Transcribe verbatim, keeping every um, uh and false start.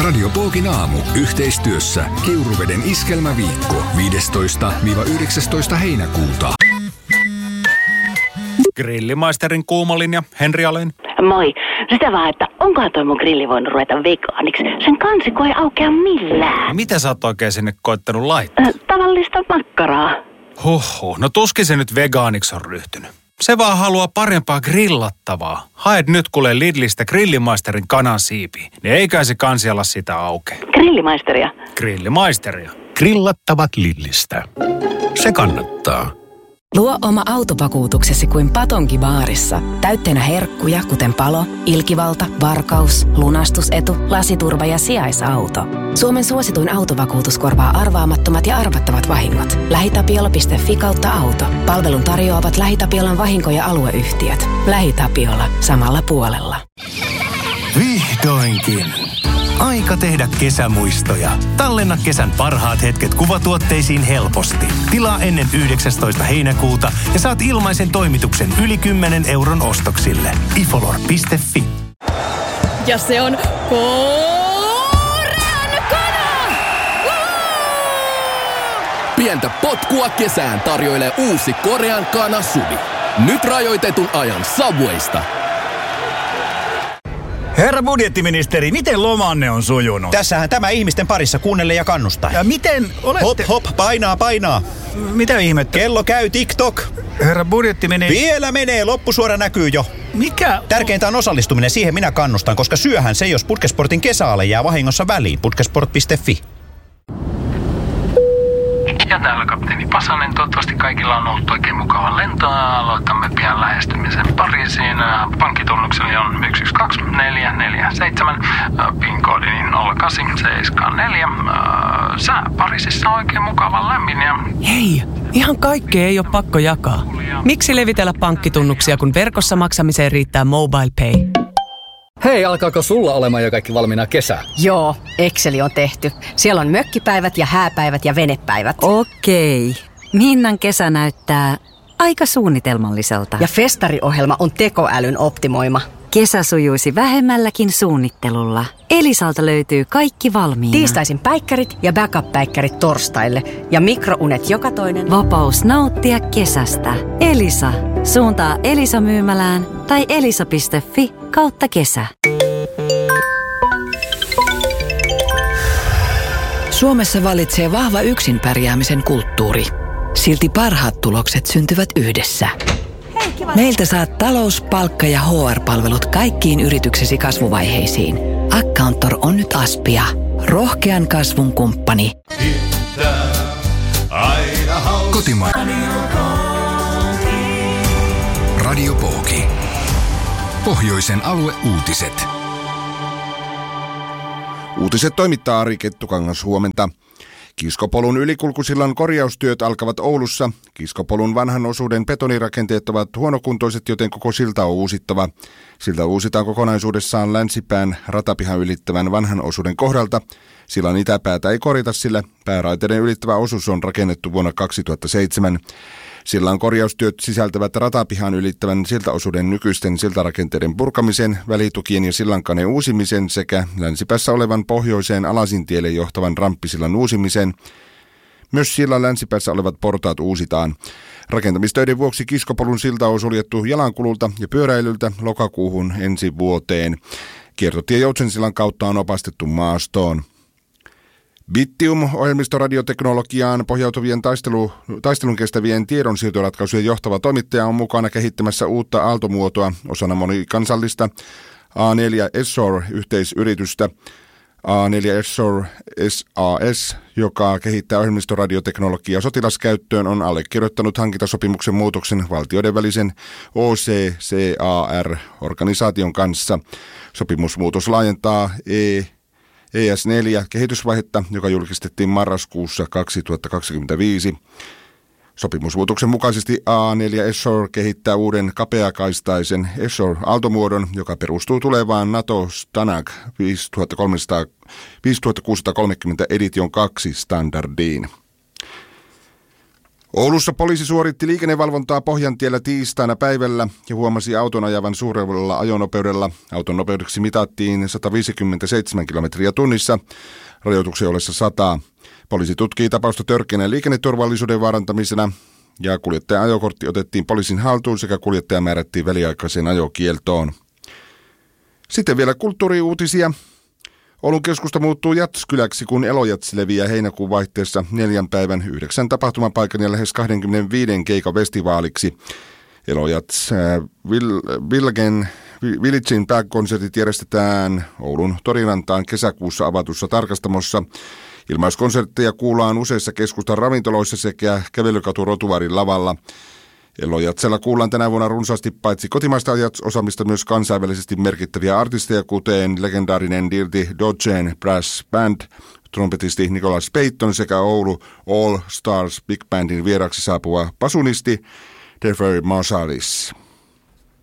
Radio Pookin aamu yhteistyössä Kiuruveden iskelmäviikko viidestoista yhdeksästoista heinäkuuta. Grillimaisterin kuumolinja, Henri Alén. Moi. Sitä vaan, että onkohan toi mun grilli voinut ruveta vegaaniksi? Sen kansiko ei aukea millään. Mitä sä oot oikein sinne koittanut laittaa? Äh, tavallista makkaraa. Huhhuh, no tuskin se nyt vegaaniksi on ryhtynyt. Se vaan haluaa parempaa grillattavaa. Haet nyt kuule Lidlistä Grillimaisterin kanansiipiä. Niin eikä se kansi ala sitä auke. Grillimaisteria. Grillimaisteria. Grillattavat Lidlistä. Se kannattaa. Luo oma autovakuutuksesi kuin Patonki baarissa. Täytteenä herkkuja, kuten palo, ilkivalta, varkaus, lunastusetu, lasiturva ja sijaisauto. Suomen suosituin autovakuutus korvaa arvaamattomat ja arvattavat vahingot. lähitapiola piste fi kautta auto. Palvelun tarjoavat LähiTapiolan vahinko- ja alueyhtiöt. LähiTapiola. Samalla puolella. Vihdoinkin. Aika tehdä kesämuistoja. Tallenna kesän parhaat hetket kuvatuotteisiin helposti. Tilaa ennen yhdeksästoista heinäkuuta ja saat ilmaisen toimituksen yli kymmenen euron ostoksille. ifolor piste fi. Ja se on korean kana! Pientä potkua kesään tarjoilee uusi Korean kana Suvi. Nyt rajoitetun ajan Subwaysta. Herra budjettiministeri, miten lomanne on sujunut? Tässähän tämä ihmisten parissa kuunnelle ja kannustaa. Ja miten olette... Hop, hop, painaa, painaa. Mitä ihmettä? Kello käy TikTok. Herra budjettiministeri... Vielä menee, loppusuora näkyy jo. Mikä? Tärkeintä on osallistuminen, siihen minä kannustan, koska syöhän se, jos Putkesportin kesäale jää vahingossa väliin. putkesport piste fi. Ja täällä kapteeni Pasanen. Toivottavasti kaikilla on ollut oikein mukava lentoa. Aloitamme pian lähestymisen Pariisiin. Pankkitunnukseni on yksi yksi kaksi neljä neljä seitsemän. PIN-koodini nolla kahdeksan seitsemän neljä. Sää Pariisissa on oikein mukava lämmin. Ja... Hei, ihan kaikkea ei ole pakko jakaa. Miksi levitellä pankkitunnuksia, kun verkossa maksamiseen riittää MobilePay? Hei, alkaako sulla olemaan jo kaikki valmiina kesää? Joo, Exceli on tehty. Siellä on mökkipäivät ja hääpäivät ja venepäivät. Okei. Minnan kesä näyttää aika suunnitelmalliselta. Ja festariohjelma on tekoälyn optimoima. Kesä sujuisi vähemmälläkin suunnittelulla. Elisalta löytyy kaikki valmiina. Tiistaisin päikkärit ja backup-päikkärit torstaille. Ja mikrounet joka toinen. Vapaus nauttia kesästä. Elisa. Suuntaa Elisa-myymälään tai elisa piste fi kautta kesä. Suomessa vallitsee vahva yksin pärjäämisen kulttuuri. Silti parhaat tulokset syntyvät yhdessä. Meiltä saat talous-, palkka- ja H R-palvelut kaikkiin yrityksesi kasvuvaiheisiin. Accountor on nyt Aspia. Rohkean kasvun kumppani. Kotimaa. Radio Pooki. Pohjoisen alueuutiset. Uutiset toimittaa Ari Kettukangas, huomenta. Kiskopolun ylikulkusillan korjaustyöt alkavat Oulussa. Kiskopolun vanhan osuuden betonirakenteet ovat huonokuntoiset, joten koko silta on uusittava. Silta uusitaan kokonaisuudessaan länsipään ratapihan ylittävän vanhan osuuden kohdalta. Sillan itäpäätä ei korjata, sillä pääraiteiden ylittävä osuus on rakennettu vuonna kaksituhattaseitsemän. Sillan korjaustyöt sisältävät ratapihan ylittävän siltaosuuden nykyisten siltarakenteiden purkamisen, välitukien ja sillankaneen uusimisen sekä länsipäässä olevan pohjoiseen Alasintielle johtavan ramppisillan uusimisen. Myös sillan länsipäässä olevat portaat uusitaan. Rakentamistöiden vuoksi Kiskopolun silta on suljettu jalankululta ja pyöräilyltä lokakuuhun ensi vuoteen. Kiertotie Joutsensillan kautta on opastettu maastoon. Bittium-ohjelmistoradioteknologiaan pohjautuvien taistelu, taistelun kestävien tiedonsiirtoratkaisujen johtava toimittaja on mukana kehittämässä uutta aaltomuotoa osana monikansallista A neljä Essor-yhteisyritystä. A neljä Essor S A S, joka kehittää ohjelmistoradioteknologiaa sotilaskäyttöön, on allekirjoittanut hankintasopimuksen muutoksen valtioiden välisen O C C A R-organisaation kanssa. Sopimusmuutos laajentaa E E S neljä kehitysvaihetta, joka julkistettiin marraskuussa kaksituhattakaksikymmentäviisi. Sopimusmuutoksen mukaisesti A neljä Essor kehittää uuden kapeakaistaisen Essor-aaltomuodon, joka perustuu tulevaan NATO Stanag viisituhattakuusisataakolmekymmentä Edition kaksi standardiin. Oulussa poliisi suoritti liikennevalvontaa Pohjantiellä tiistaina päivällä ja huomasi auton ajavan suurella ajonopeudella. Auton nopeudeksi mitattiin sata viisikymmentäseitsemän kilometriä tunnissa, rajoituksen ollessa sata. Poliisi tutkii tapausta törkeänä liikenneturvallisuuden vaarantamisena ja kuljettajan ajokortti otettiin poliisin haltuun sekä kuljettaja määrättiin väliaikaiseen ajokieltoon. Sitten vielä kulttuuriuutisia. Oulun keskusta muuttuu jatskyläksi, kun Elojats leviää heinäkuun vaihteessa neljän päivän yhdeksän tapahtumapaikan ja lähes kaksikymmentäviisi keikan festivaaliksi. Elojats äh, Vilgen Villagein pääkonsertit järjestetään Oulun Torirantaan kesäkuussa avatussa tarkastamossa. Ilmaiskonsertteja kuullaan useissa keskustan ravintoloissa sekä kävelykatu Rotuvarin lavalla. Elojatsella kuullaan tänä vuonna runsaasti paitsi kotimaista jats-osaamista myös kansainvälisesti merkittäviä artisteja, kuten legendaarinen Dirty Dogen Brass Band, trumpetisti Nicholas Payton sekä Oulu All Stars Big Bandin vieraksi saapuva basunisti Defer Marsalis.